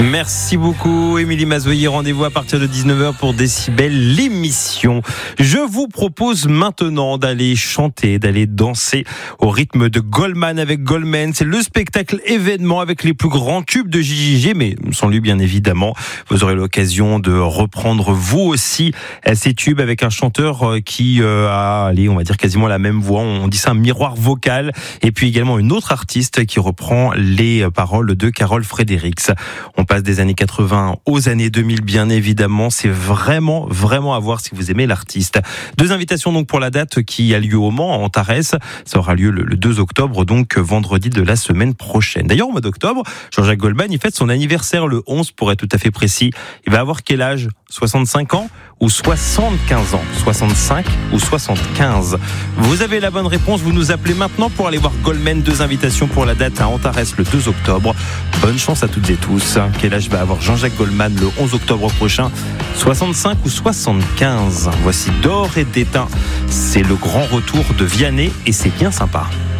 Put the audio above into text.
Merci beaucoup Émilie Mazoyer, rendez-vous à partir de 19h pour Décibel, l'émission. Je vous propose maintenant d'aller chanter, d'aller danser au rythme de Goldman avec Goldman. C'est le spectacle événement avec les plus grands tubes de JJG, mais sans lui bien évidemment. Vous aurez l'occasion de reprendre vous aussi ces tubes avec un chanteur qui a, on va dire quasiment la même voix. On dit ça un miroir vocal. Et puis également une autre artiste qui reprend les paroles de Carole Fredericks. On passe des années 80 aux années 2000, bien évidemment. C'est vraiment à voir si vous aimez l'artiste. 2 invitations donc pour la date qui a lieu au Mans, en Tarès. Ça aura lieu le 2 octobre, donc vendredi de la semaine prochaine. D'ailleurs, au mois d'octobre, Jean-Jacques Goldman, il fête son anniversaire le 11 pour être tout à fait précis. Il va avoir quel âge ? 65 ans ou 75 ans ? 65 ou 75 ? Vous avez la bonne réponse, vous nous appelez maintenant pour aller voir Goldman. 2 invitations pour la date à Antares le 2 octobre. Bonne chance à toutes et tous. Quel âge va avoir Jean-Jacques Goldman le 11 octobre prochain ? 65 ou 75 ? Voici D'or et d'étain. C'est le grand retour de Vianney et c'est bien sympa.